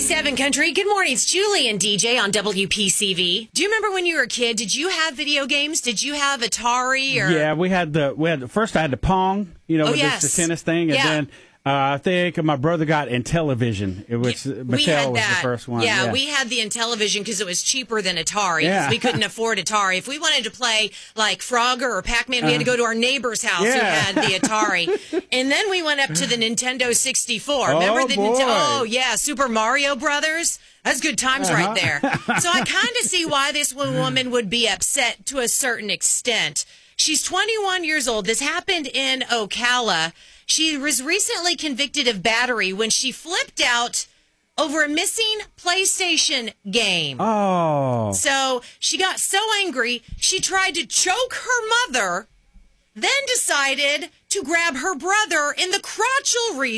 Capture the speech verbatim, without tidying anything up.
ninety-seven Country. Good morning. It's Julie and D J on W P C V. Do you remember when you were a kid? Did you have video games? Did you have Atari? Or Yeah, we had the we had the, first I had the Pong, you know, Oh, with yes. this, the tennis thing, and Yeah. then uh, I think my brother got Intellivision. It was we Mattel had was that. the first one. Yeah, Yeah, we had the Intellivision because it was cheaper than Atari. 'Cause Yeah. we couldn't afford Atari. If we wanted to play like Frogger or Pac-Man, we had to go to our neighbor's house who Yeah. had the Atari. And then we went up to the Nintendo sixty-four. Oh, Remember the boy. Nintendo? Oh, yeah, Super Mario Brothers. That's good times Uh-huh. right there. So I kind of see why this one woman would be upset to a certain extent. She's twenty-one years old. This happened in Ocala. She was recently convicted of battery when she flipped out over a missing PlayStation game. Oh. So she got so angry, she tried to choke her mother, then decided to grab her brother in the crotchal region.